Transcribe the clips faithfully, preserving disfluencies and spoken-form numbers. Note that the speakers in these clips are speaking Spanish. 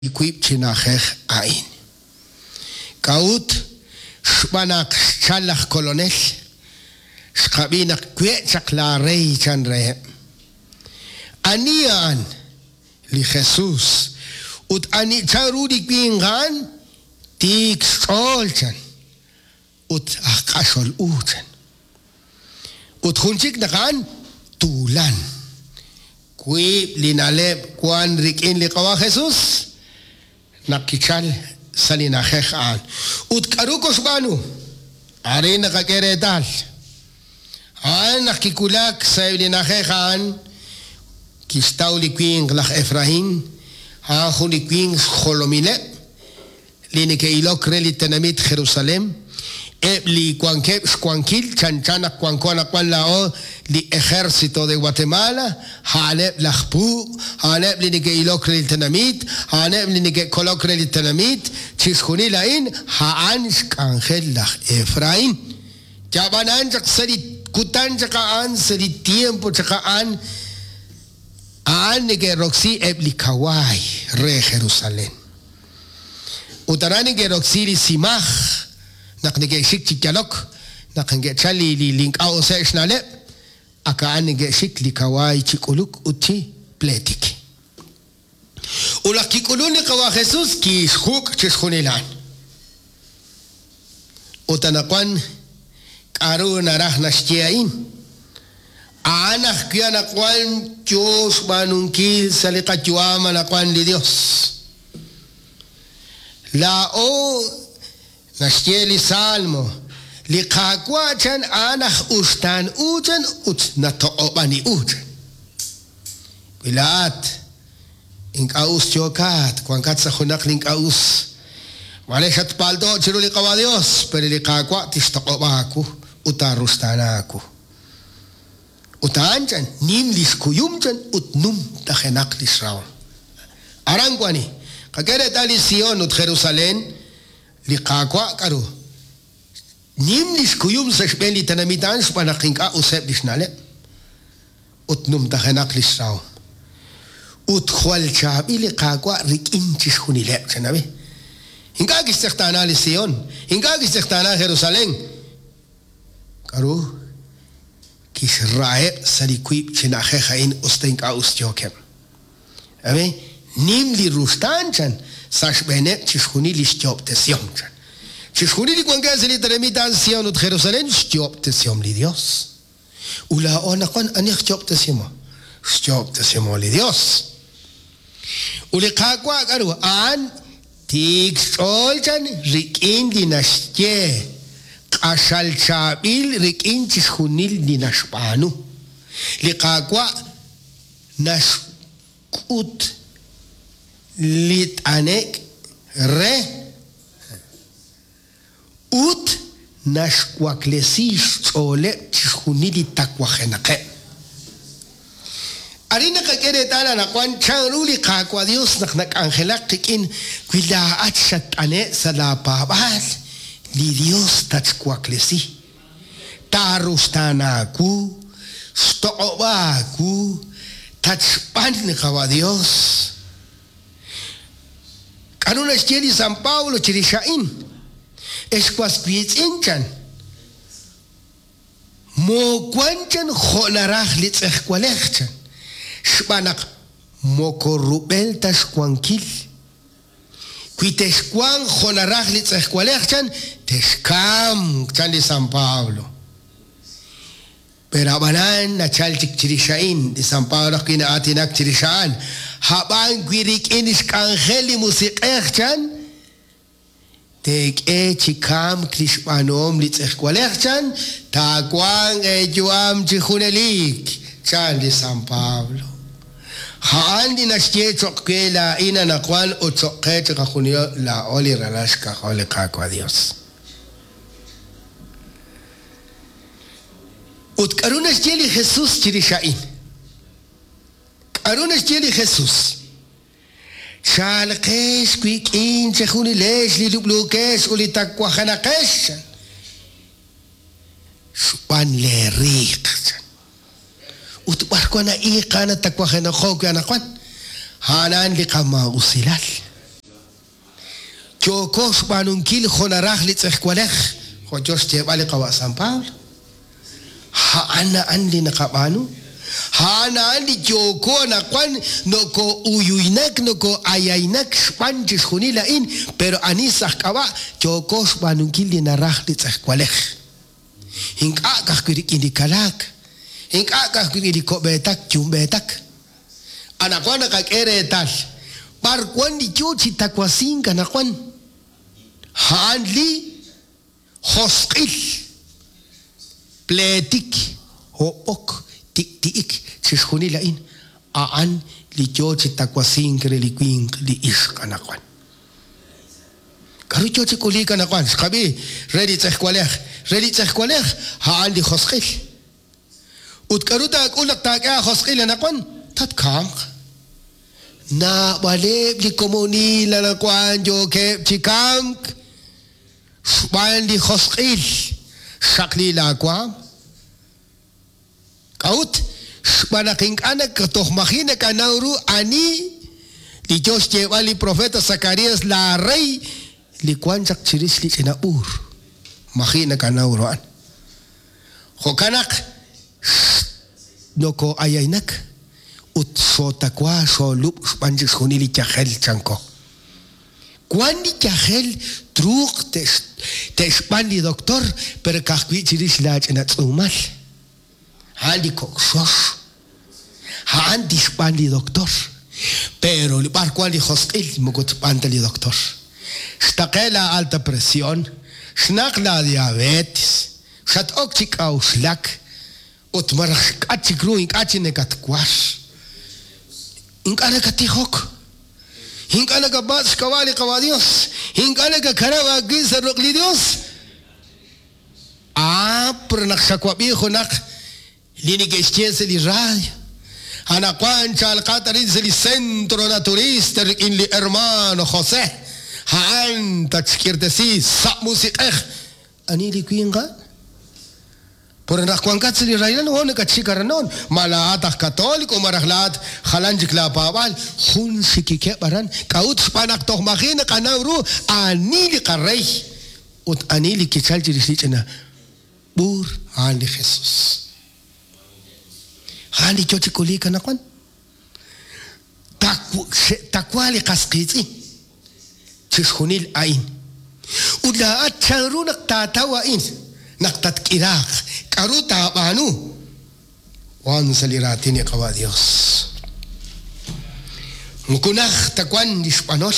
Equip chinajej ain. Kaut shbanak chalach colonel shkabinak kwetzak la rey chan re. Anian li Jesus ut ani charudi pingan tik solchan ut akashol uchan ut hunchik nakan tulan kui linaleb kwan rikin li kawa Jesus nakichal salinajej an ut karukos banu ari nakakeretal an nakikulak sa linajej an kistaw likwing lach Efraim ha likwing Cholomile linike ilok reli tenamit Jerusalem Ebli Cuanquep Cuanquil, Chanchana Cuancona Cuanlao, li Ejército de Guatemala, Haneb Lachpu, Haneb Linike Ilocre Tenamit, Haneb Linike Colocre Tenamit, Chisjunilain, Haansk Angel Lach Efraín. Yabanan Seri Kutan Jakaan, Seri Tiempo Jakaan, Anike Roxy Ebli Kawai, Re Jerusalén. Utarani Roxy Simach. Naknige shik chikalok naknge chali li link au seshnale aka anige shik li kawai chikuluk uti pletik ula kikuluni kawa Jesus ki shuk chishunilan utanakwan karu narah nashtiain anak kiana kwan chos manunkil salika juama nakwan li Dios la o Nashtieli salmo li kakwachan anach ustan ujan ut natoobani ujan Wilaat ink aus chokat kwankat sa hunak link aus maleshat paldo chiru li kawa Dios pero li kakwa tistoobaku utarustanaku utanchan nim liskuyumchan ut num tachenak lisraw arangwani kakere tali Sion ut Jerusalén Likakwa karo nim liskuyum sa shbeli tanamitan spanakinka usep disnale utnum tahanak lisraw ut khwal chabi likakwa rikinchis hunile sanabi hinga gistaktana li Sion hinga gistaktana Jerusalén karo kisrae salikuip chinajejain ustenka ustyokem abe nim li rustanchan sash benet chishuni li stop tesiom chishuni li kwanka zeli tanamitan Sion ut Jerusalén stop tesiom li Dios ula ona kon ani stop tesimo stop tesimo li Dios uli kakwa karu an tik solchan rikin di nashye kashal chabil rikin chishunil di nashpanu li kakwa nashkut lit anek re ut nashkwaklesis chole chunili takwajenake arina kakere tala na kwan chanruli kakwa Dios nak nak angelak kikin kwila at shatane sa lapabal li Dios tachkwaklesi tarustanaku stoobaku tachpan ni kawa Dios Kanuna chiri San Paulo chiri shain esquas pietzinchan mo kwanchan khonarach litzech kwalechchan shbanak mo korubel tashkwankil kuitesh kwan khonarach litzech kwalechchan teshkam chan di San Paulo pero banan na chalchik chiri shain di San Paulo kina atinak chiri shaan Haban gwirik inish kangheli musik echchan Tek e chikam klishpanom litzech kwalechchan Takwang e juam chihunelik Chan di San Pablo Haan di nashye chokwe la ina nakwan o chokwe chakahunyo la oli ralash kahole kakwa Dios Ut karuna shye Jesus chirishain Arunas jeli Jesus. Chalkesh quick in chehuni lesh li lublukesh ulitakwakhanakesh. Span le rik. Utbarkwana ikana takwakhanakhok yanakwan. Hanan li kama usilal. Chocos banunkil honarach litzechkwalech. Hojos chebale kawa San Pablo. Haana anli nakabanu. Haana anli choko na kwan noko uyuinak noko ayainak spanjis hunila in. Pero anisah kawa chocos banunkil linarach litzechkwalech. Hingka kakwirik indikalak. Hingka kakwirik kobetak chumbetak. Anakwan kakere tal. Barkwan di chuchi takwasin kanakwan. Hanli hoskil. Pletik hook tik tik sishuni lain. Aan li chuchi takwasin krelikwing li ish kanakwan. Karu chuchi kuli kanakwan. Skabi ready tsehkwalech. Ready tsehkwalech. Haan li hoskil. Ut karu tak ulak tak ya hoskil anakwan. Tat kang. Na wale di komuni la kwan jo ke chikam span di khoskil shakli la kwa kaut spana king anak toh makhina kanauru ani di jos je wali profeta Zacarías la rey li kwan jak chiris li ina ur makhina kanauru an hokanak noko ayainak ut sota kwa so lup spanjis hunili chahel chanko kwandi chahel truk te te spandi doctor per kakwi chiris lach na tsumal handi koksos handi spandi doctor pero li par kwandi hoskil mugot spandi doctor stakela alta presión snakla diabetes shat okchik auslak ut marach achikru ink achine katkwas Hinkana ka tihok. Hinkana ka bats kawali kawa Dios. Hinkana ka karawa ginsa rukli Dios. Ah, pero naksakwabiho nak linigestien sa li radio. Hanakwan sa alkatarin sa li centro na turista in li hermano Jose. Haan tatskirtesi sa musik eh. Ani li kuyin ka? Por nakwan kat sa li radio no ne katsikara non. Malaatah katoliko marahlat halanjik la pawal hun sikike baran kaut spanak toh makhina kanawru anili qarrey ut anili kichal jirisina bur ali Jesus hali chochi kuli kanakwan takwa takwali qasqiti tishunil ain ula atcharu naqtatawa in naqtat kiraq karuta banu wan saliratini qawa Dios mukunakh takwan hispanos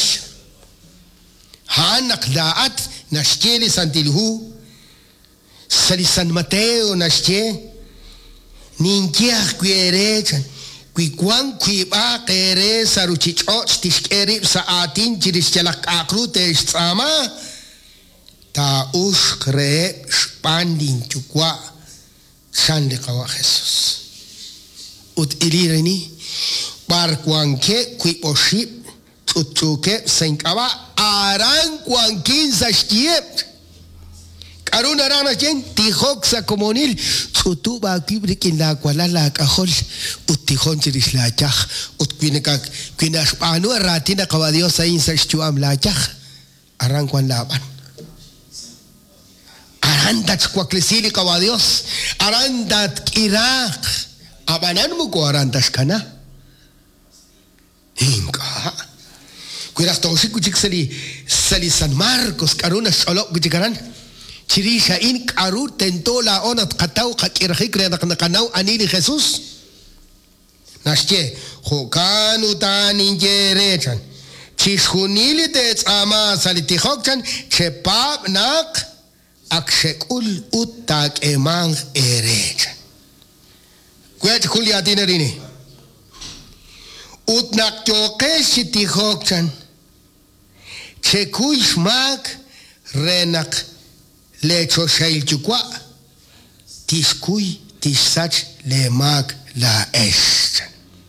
hanak daat nashkeli santilhu sali San Mateo nashke ninkiah kwerechan kwi kwan kwi ba kere saruchicho tishkeri sa atin jirisjalak akrute sama ta us kre spandin chukwa sande qawa Jesus ut ilireni par kwanke kwi oship tutuke senkawa aran kwankin zashtiep karuna rana jen tihok sa komonil tutu ba kibrikin la kwala la kahol ut tihon chiris la chach ut kwinaka kwinas panu ratina qawa Dios sa insashtuam la chach aran kwan laban arandat kwaklesili qawa Dios arandat Irak abanan mo ko arandas kana hinka kuiras tosi kuchik sali sali San Marcos karuna solo kuchikaran chirisha in karu tentola onat qataw qakirhik re nakanaw anili Jesus nashke hokanu tanin jerechan chishunili de tsama sali tikhokchan chepab nak akshekul utak emang erechan kuet kuliatin rini utnak chokesh tikhokchan chekuy shmak renak lecho shail chukwa tiskuy tisach lemak la esh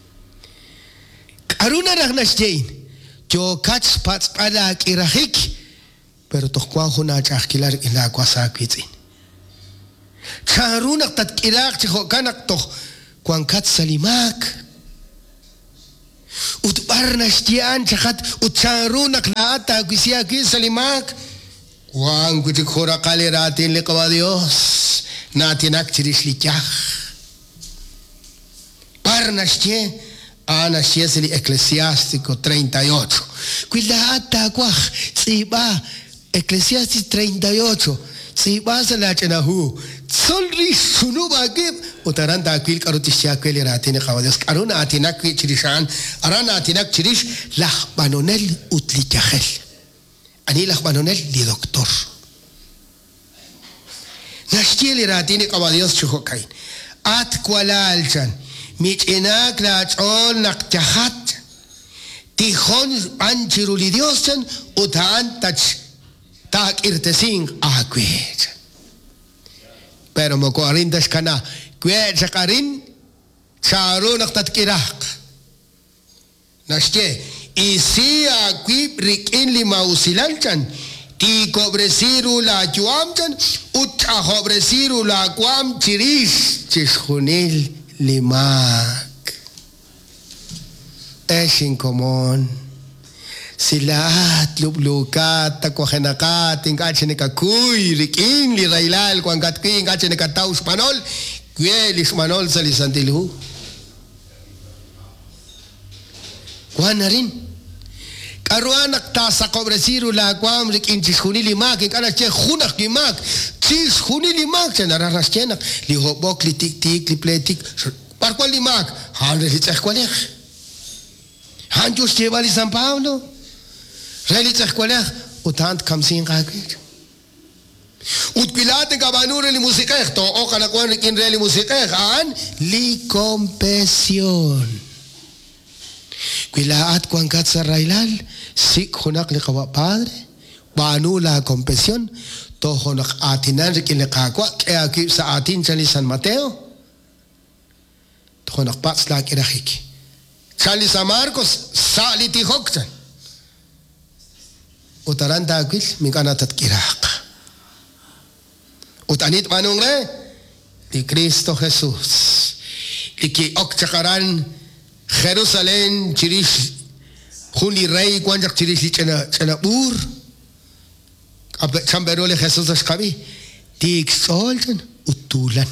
karuna ragnash jain chokach pats ala kirahik pero tohkwa huna chakkilar ila kwasa kwitin karuna tat kirak chho kanak toh kwankat salimak Ut barnashtian chakat ut charunak laata kuisia kisalimak. Wang kutikura kaliratin likawa Dios. Natinak chirishlichach. Barnashtie. Ana Shieseli Eclesiástico treinta y ocho. Cuidado, cuaj, Tziba, Eclesiástico treinta y ocho. Tziba se la chenahu. Solri sunuba gib. Utaranta aquil carotishia quel ratine cavadios. Aruna atinak chirishan. Arana atinak chirish. Lach banonel utlichachel. Ani lach banonel li doctor. Nashtieli ratine cavadios chuhokain. At kuala alchan. Mich enak la chol nak chahat tihon anchiruli diosen utan tach tak irtesin akwet pero mo ko arin das kana kwet sakarin charo nak tatkirak nashte isi akwi rikin lima usilanchan ti cobresiru la chuamchan ut ahobresiru la kwam chiris chishunil limak eshin komon silat lublukat takohenakat ingachnika kuy rikin li railal kwangat ki ingachnika taus manol kwelis manol salisantilhu kwanarin karuanak ta sa kobresiru la kwam rikin chishuni limak ingana che khunak limak chis khuni limak chen araras chenak li hobok li tik tik li pletik par cual limak han li tsakh kwalek han just chevali San Pablo reli tsakh kwalek utant kamsin qakit ut pilate kabanure li musikeh to o kana kwan rikin reli musikeh an li compasión Quilaat kwan kat sa railal sik khunak li qawa padre banu la compasión toho nak atinan rikin le kakwa kaya ki sa atin chali San Mateo toho nak pats la kirahiki chali San Marcos sa li tihok chan utaran dagil mingana tat kirak utanit manung re di Cristo Jesus iki ok chakaran Jerusalem chirish huli rey kwanjak chirish li chana chana bur Chamberole Jesús escabi tik solten utulan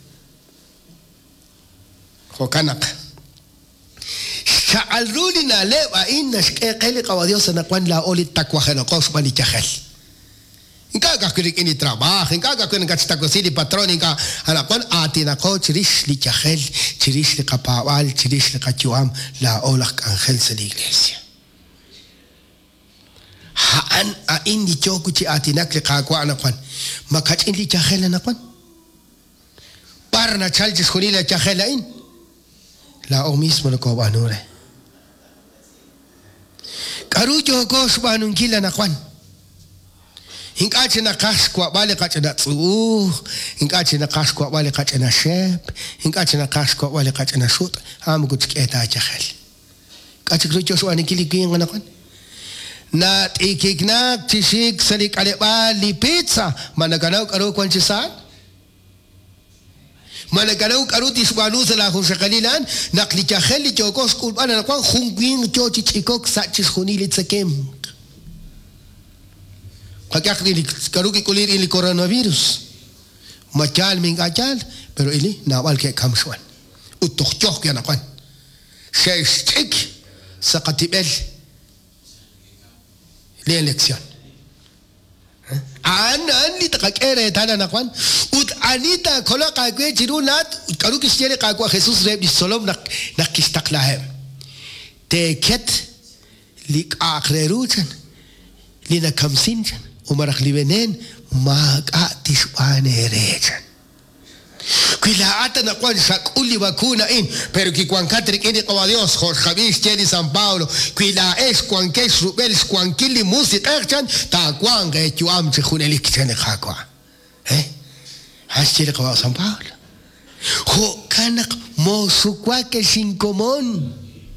hokanak sha'alruli na leba inna shkeli qawadios na kwan la olit takwa khana qos bani chahel inka ka kulik ini trabajo inka ka kun gachta kosili patron inka ana kwan atina ko chirish li chahel chirish li qapawal chirish li qachuam la olak angel de la iglesia haan a indi choku chi atinak le kakwa na kwan makach indi chahela na kwan par na chalchis khunila chahela in la o mismo lo ko banure karu jo ko shbanun kila na kwan hinkache na kash kwa bale kache na tsu hinkache na kash kwa bale kache na shep hinkache na kash kwa bale kache na shut ham gut keta chahel kache kru jo shwani kili kinga na kwan na tikiknak chishik salik aleba li pizza managanaw karo kwan chisan managanaw karo tisbanu sala khun shakalilan nakli chaheli chokos kulbana na kwan khungwing chochi chikok sa chishkhunili tsakem kakak ni karo ki kulir ili coronavirus machal ming achal pero ili nawal ke kamshwan utokhchok ya na kwan sheshtik sa katibel la elección an an ni takakere tana na kwan ut anita kola ka kwe chirunat karu kishtere ka kwa Jesus re bisolom nak nakistak lahem te ket lik akhreruchan lina kamsinchan umarak libenen mag atiswane rechan Quila ata na kwan sakuli bakuna in pero ki kwan katrik ini kawa Dios Jorge Javier Cheli San Paulo quila es kwan kes rubel kwan kili musik erchan ta kwan ge chuam se khunelik chene khakwa eh has chele kawa San Paulo ho kanak mo sukwa ke sinkomon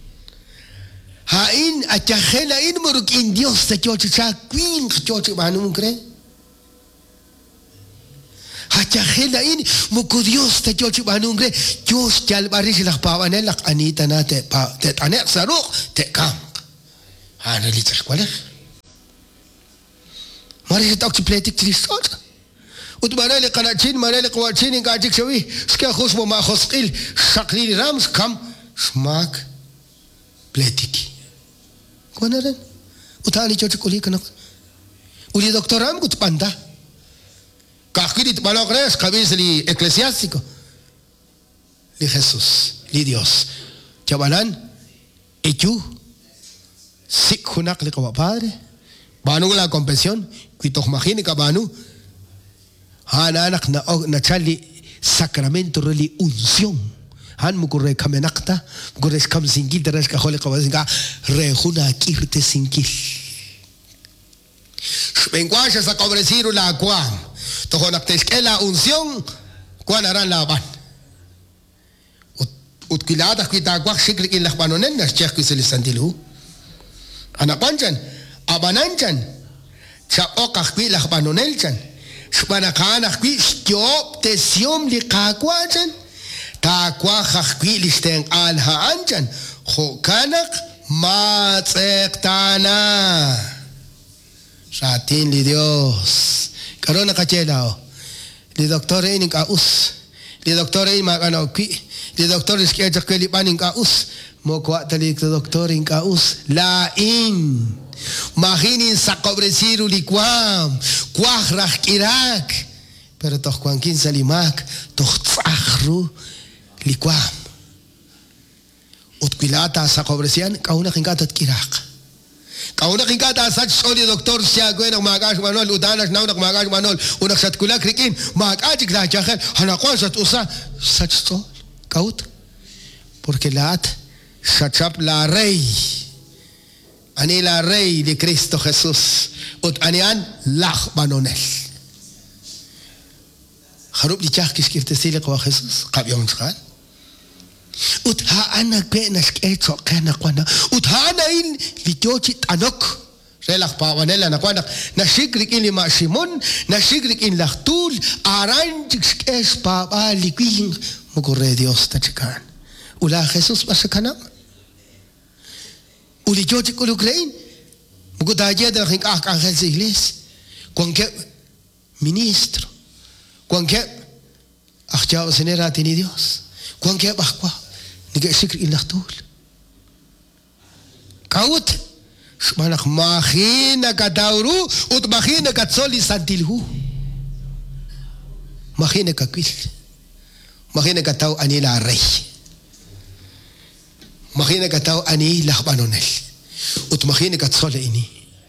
ha in achahela in muruk in Dios ta chocha kwin chocha banum kre hachajela ini muku Dios te chochi banungre Dios chal baris lak pawanel lak anita na te pa te anek saruk te kam ana litzak kwalek mari tok ci pletik trisot ut marale qanachin marale qawachin ngajik shawi ska khus mo ma khosqil shaqli rams kam smak pletiki konaran utali chochi kuli kanak uli doktoram gut panda Kakiri balogres cabeza li eclesiástico. Li Jesús, li Dios. Chabalan, echu, sik hunak li kawa padre. Banu la compasión, kuitok mahini ka banu. Hananak na na chali sacramento reli unción. Han mukure kamenakta, mukure kam singil teres ka hole kawa singa rehuna kirte singil. Benguasha sa cobreciru la aquam. Tohonak teskela unción kuan aran laban ut utkilada kita kwak shikri illah banonen nas chekh kiselisandilu ana panchan abananchan cha okak illah banonelchan shbana kana kwi stop tesium li qakwachan ta kwa khakwi listen al haanchan kho kanak ma tsektana satin li Dios Karona kachelao. Li doctor ini ka us. Li doctor ini makana ki. Li doctor iski ajak keli paning ka us. Mo kwa tali ke doctor in ka us. La in. Mahinin sa cobreciru li kwam. Kwah rak irak. Pero toh kwan kin salimak. Toh tsahru li kwam. Ut kilata sa cobrecian kauna kinkatat kirak. Kauna kingkata sach soli doktor siya gwen ang magash manol udanas naw nak magash manol unak sat kulak rikin magajik la chakhan hanakwan sat usa sach sol kaut porque laat sachap la rey ani la rey de Cristo Jesús ut anian lach manonel harub di chak kiskifte sile kwa Jesús qab yom tkhal ut ha ana kenas kecho kana kwana ut ha ana in litochi tanok relak pawanela na kwana na shikrik in ma shimon na shikrik in lachtul aranjik es pa alikwing mugore Dios tachikan ula Jesus masakana uli jochi kulukrein mugodaje da khink ak angel siglis kwanke ministro kwanke akhja senera tini Dios kwanke bakwa Niga sikr ilah tul. Kaut. Manak mahina katauru ut mahina katsoli santilhu. Mahina kakwil. Mahina katau ani la rey. Mahina katau ani lahbanonel. Ut mahina katsole ini.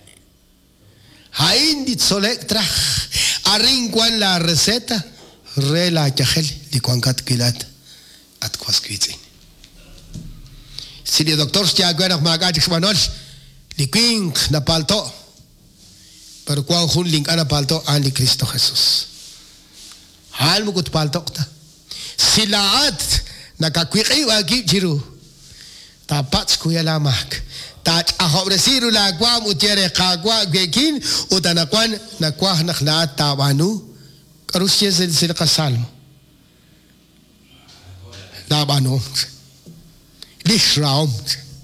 Hain dit solek trach. Aring kwan la receta. Re la chahel di kwan kat kilat. At kwas kwitzin. Si el doctor se acuerda que magajik manol liking na palto pero cuan hun link ana palto an li Cristo Jesús hal mugut palto ta silaat nakakwiki wagi jiru tapat kuya lamak tat ahobresiru la kwam utiere kagwa gekin utanakwan nakwah nakhlaat tabanu karusye sil sil kasalmo labano Lishraum.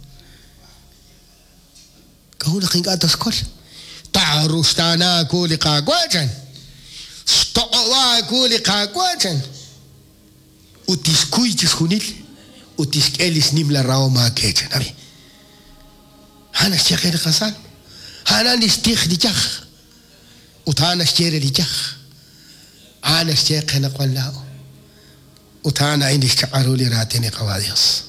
Kau nak ingat atas kol. Tarustana aku likagwajan. Stowa aku likagwajan. Utis kuitis hunil. Utis kelis nimla rao makejan. Abi. Hana siya kaya kasal. Hana nistik di jak. Utana siya di jak. Hana siya kaya nakwan lao. Utana ini siya aruli ratin ni kawadios.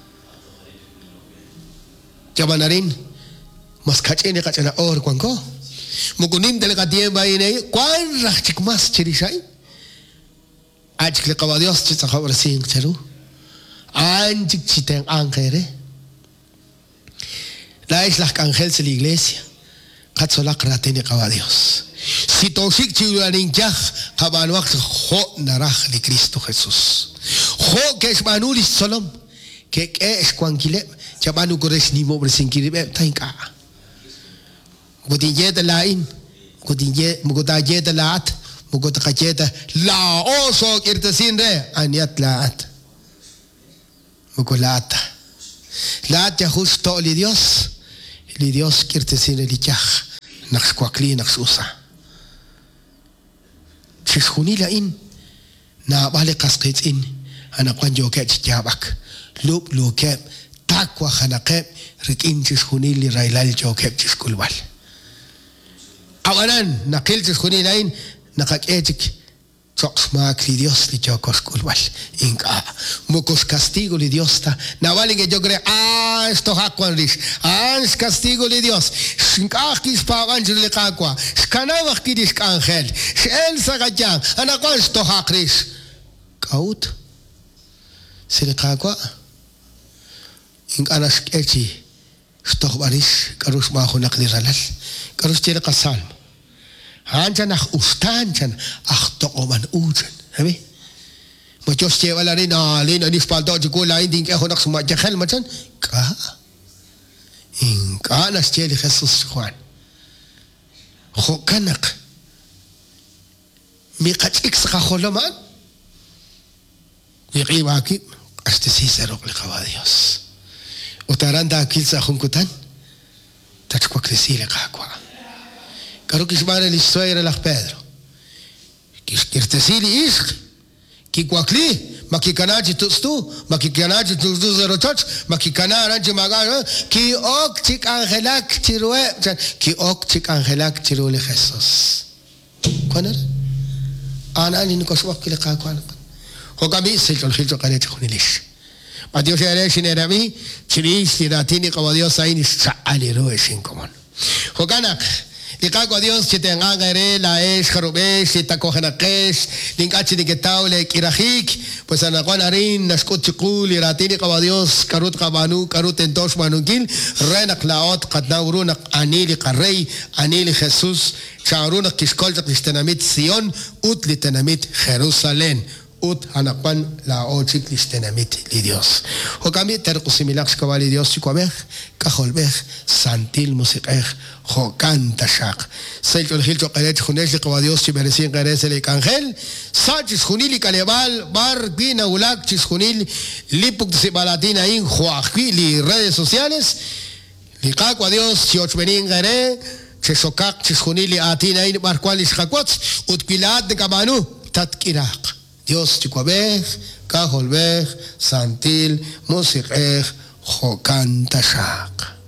Jabanarin mas kacene kacana or kwanko mukunim dele katiem baine kwan rachik mas chirisai ajik le kawadios chita khabar sing charu anjik chiteng angere la islah angel de la iglesia katsola kratene kawadios si toshik chiulanin jah kaban waqt kho narah li Cristo Jesús kho kesh manulis solom ke es kwankile Chabanu gores ni mo bersingkiri be tainka. Godinje de lain, godinje mugodaje de lat, Mukot kacheta la oso kirtesin re aniat laat. Mukulata. Laat ya justo li Dios. Li Dios kirtesin li chach. Naks kwakli naks usa. Chishuni la in. Na bale kasqit in. Ana kwan joket jabak. Lup lukep. Takwa khanaqeb. Rikin chishuni li railal jokep chishkulwal. Awalan nakil chishuni la in. Nakak ejik. Soxmak li Dios li jokos kulwal. Inka. Mukos castigo li Dios ta. Nawaling e jogre. Ah, esto hakwan rish. Ah, es castigo li Dios. Shinkach kis pawan jule kakwa. Shkanawak kidish kangel. Shel sagajang. Anakwan esto hakrish. Kaut. Sili kakwa. Ink anas echi. Stok barish. Karus mahunak li ralal. Karus tira kasalm. Hanchan ach ustanchan ach tokoman ujan. Sabi? Machos chewa la rin, ah, lin, anis palto, chiko lain, din kaya honak sumadyakhel, machan, ka. Inka nas cheli Jesus Juan. Hokanak. Mikachik sa kakoloman. Yikiwaki, hasta si serok likawa Dios. Utaran da akil sa kunkutan, tachkwa kresile kakwa. Karo kismara li suegra la Pedro. Kis kirtesili isk. Kikwakli. Makikanaji tustu. Makikanaji tustu zero touch. Makikanaji magaja. Ki ok chik angelak chirue. Ki ok chik angelak chirule Jesus. Kwanar? Ana ni nikoswak kile ka kwanar. Hokami silchol hilcho kare chkunilish. Patio shere shinerami. Chirish tiratini como Dios aini saali rue shinkomon. Hokanak. Dikago a Dios que te angare la es jarubesh y tacojenakesh dinkachi de ketaule kirahik pues anakuan arin nashkuchikul iratini kaba Dios karut kabanu karut entosh manukil renak laot katnaurunak anili karrey anili Jesús charunak kishkoltak listenamit Sion ut listenamit Jerusalén ut anakuan laot listenamit li Dios o kami terkusimilak kabali Dios chikobeh kaholbeh santil musikeh Jocan Tashak. Selcho el Gilcho Caret Junesh de Cabadios Chiberecín Cares el Cangel. Sánchez Junil y Calebal, Bar, Pina, Ulak, Chisjunil, Lipuk de Balatina, In, Joaquili, redes sociales. Licaco a Dios, Chioch Benin Gare, Chesokak, Chisjunil, Atina, In, Barqualis Jacots, Utquilat de Cabanu, Tatkirak. Dios Chicoabej, Cajolbej, Santil, Musikej, Jocan Tashak.